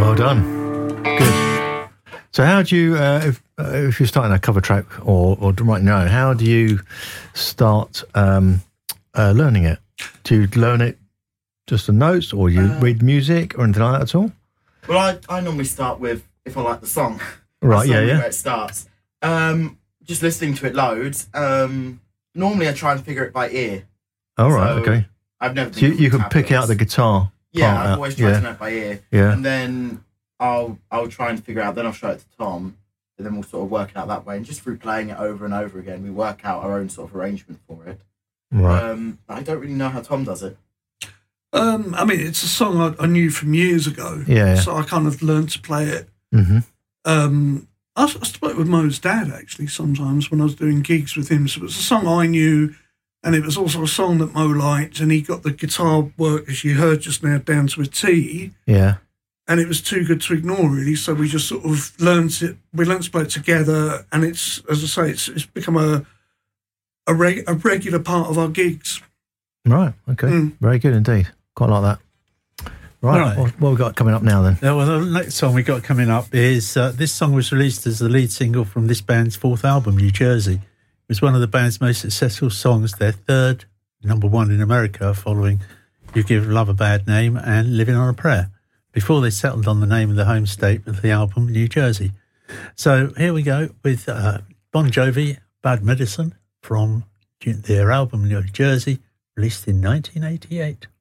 Well done. Good. So how do you, if you're starting a cover track or writing your own, how do you start learning it? Do you learn it just the notes, or you read music or anything like that at all? Well, I normally start with, if I like the song. Right, yeah. Where it starts. Just listening to it loads. Normally I try and figure it by ear. Oh, right, okay. I've never So you can pick out the guitar. Yeah, I've always tried to know it by ear. Yeah. And then I'll try and figure out, then I'll show it to Tom, and then we'll sort of work it out that way. And just through playing it over and over again, we work out our own sort of arrangement for it. Right. I don't really know how Tom does it. I mean, it's a song I knew from years ago. Yeah. So I kind of learned to play it. Mm-hmm. I spoke with Mo's dad, actually, sometimes when I was doing gigs with him. So it was a song I knew, and it was also a song that Mo liked, and he got the guitar work, as you heard just now, down to a T. Yeah. And it was too good to ignore, really. So we just sort of learned it. We learned to play it together, and it's, as I say, it's become a regular part of our gigs. Right. Okay. Very good indeed. Quite like that. Right. What have we got coming up now then? Well, the next song we got coming up is this song was released as the lead single from this band's fourth album, New Jersey. It was one of the band's most successful songs, their third #1 in America, following You Give Love a Bad Name and Living on a Prayer, before they settled on the name of the home state of the album, New Jersey. So here we go with Bon Jovi, Bad Medicine, from their album New Jersey, released in 1988.